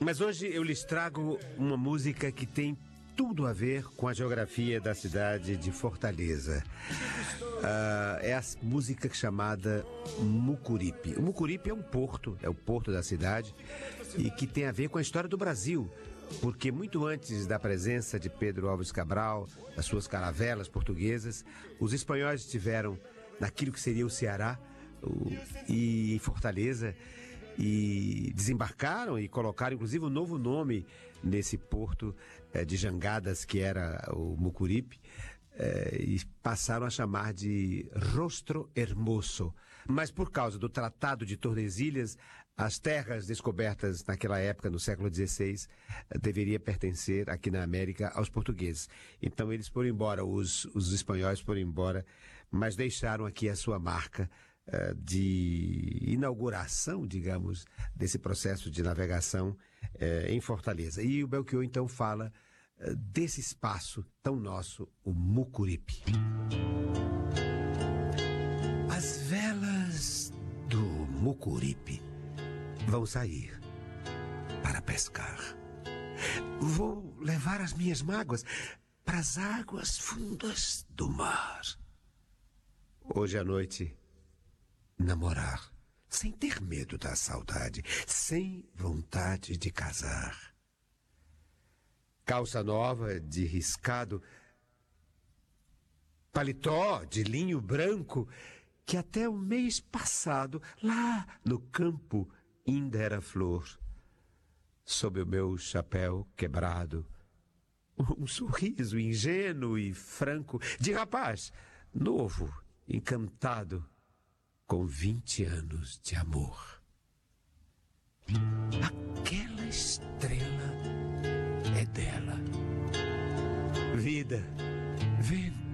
Mas hoje eu lhes trago uma música que tem tudo a ver com a geografia da cidade de Fortaleza. É a música chamada Mucuripe. O Mucuripe é um porto, é o porto da cidade, e que tem a ver com a história do Brasil, porque muito antes da presença de Pedro Álvares Cabral, das suas caravelas portuguesas, os espanhóis estiveram naquilo que seria o Ceará e em Fortaleza, e desembarcaram e colocaram inclusive um novo nome nesse porto de jangadas que era o Mucuripe, e passaram a chamar de Rostro Hermoso. Mas por causa do Tratado de Tordesilhas, as terras descobertas naquela época, no século XVI, deveria pertencer aqui na América aos portugueses. Então eles foram embora, os espanhóis foram embora, mas deixaram aqui a sua marca de inauguração, digamos, desse processo de navegação em Fortaleza. E o Belchior então fala desse espaço tão nosso, o Mucuripe. As velas do Mucuripe vão sair para pescar. Vou levar as minhas mágoas para as águas fundas do mar. Hoje à noite, namorar, sem ter medo da saudade, sem vontade de casar. Calça nova de riscado, paletó de linho branco, que até o mês passado, lá no campo, ainda era flor. Sob o meu chapéu quebrado, um sorriso ingênuo e franco, de rapaz novo, encantado, com 20 anos de amor. Aquela estrela é dela. Vida, vento,